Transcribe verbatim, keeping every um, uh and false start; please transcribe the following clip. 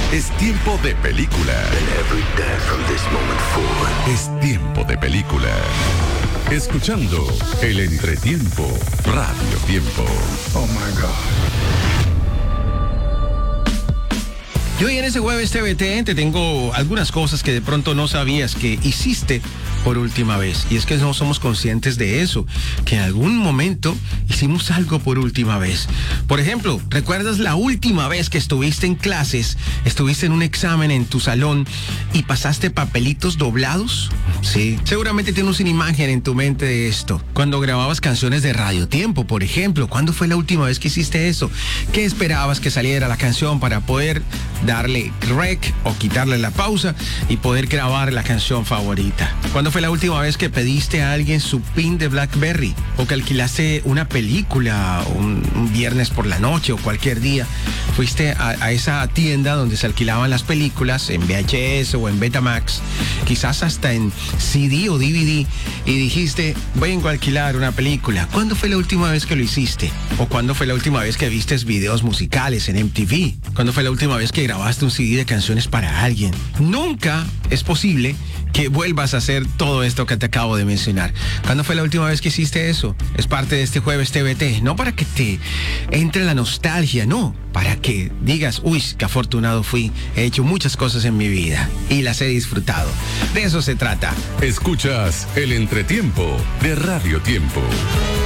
Es tiempo de película. Es tiempo de película. Escuchando el entretiempo, Radio Tiempo. Oh my God. Y hoy en ese jueves T V T te tengo algunas cosas que de pronto no sabías que hiciste por última vez. Y es que no somos conscientes de eso, que en algún momento hicimos algo por última vez. Por ejemplo, ¿recuerdas la última vez que estuviste en clases, estuviste en un examen en tu salón y pasaste papelitos doblados? Sí. Seguramente tienes una imagen en tu mente de esto. Cuando grababas canciones de Radio Tiempo, por ejemplo, ¿cuándo fue la última vez que hiciste eso? ¿Qué esperabas que saliera la canción para poder darle rec o quitarle la pausa y poder grabar la canción favorita? ¿Cuándo fue la última vez que pediste a alguien su pin de BlackBerry? ¿O que alquilaste una película un, un viernes por la noche o cualquier día? Fuiste a, a esa tienda donde se alquilaban las películas en V H S o en Betamax, quizás hasta en C D o D V D, y dijiste, vengo a alquilar una película. ¿Cuándo fue la última vez que lo hiciste? ¿O cuándo fue la última vez que vistes videos musicales en M T V? ¿Cuándo fue la última vez que grabaste un C D de canciones para alguien? Nunca es posible que vuelvas a hacer todo esto que te acabo de mencionar. ¿Cuándo fue la última vez que hiciste eso? Es parte de este jueves T V T, no para que te entre la nostalgia, no, para que digas, uy, qué afortunado fui, he hecho muchas cosas en mi vida y las he disfrutado. De eso se trata. Escuchas el entretiempo de Radio Tiempo.